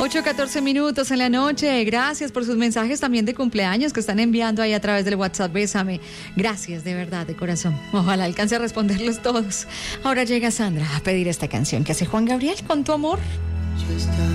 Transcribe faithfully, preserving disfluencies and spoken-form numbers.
ocho catorce minutos en la noche. Gracias por sus mensajes también de cumpleaños que están enviando ahí a través del WhatsApp. Bésame. Gracias, de verdad, de corazón. Ojalá alcance a responderlos todos. Ahora llega Sandra a pedir esta canción que hace Juan Gabriel con Tu Amor. Yo estaba